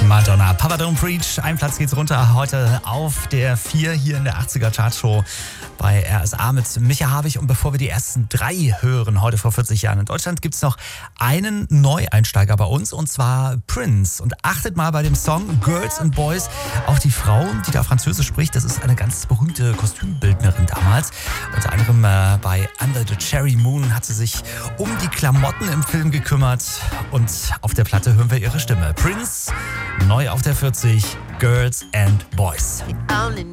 Madonna, Papa Don't Preach. Ein Platz geht's runter heute auf der 4 hier in der 80er Chartshow bei RSA mit Micha Habich. Und bevor wir die ersten 3 hören, heute vor 40 Jahren in Deutschland, gibt's noch einen Neueinsteiger bei uns, und zwar Prince. Und achtet mal bei dem Song Girls and Boys auf die Frau, die da Französisch spricht. Das ist eine ganz berühmte Kostümbildnerin damals. Unter anderem bei Under the Cherry Moon hat sie sich um die Klamotten im Film gekümmert. Und auf der Platte hören wir ihre Stimme. Prince, neu auf der 40, Girls and Boys.